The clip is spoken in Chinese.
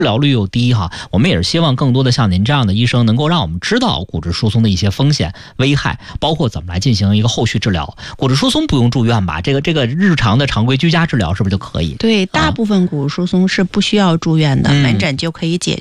疗率又低哈，我们也是希望更多的像您这样的医生能够让我们知道骨质疏松的一些风险危害，包括怎么来进行一个后续治疗。骨质疏松不用住院吧？这个日常的常规居家治疗是不是就可以？ 对，大部分骨质疏松是不需要住院的，门诊就可以解决。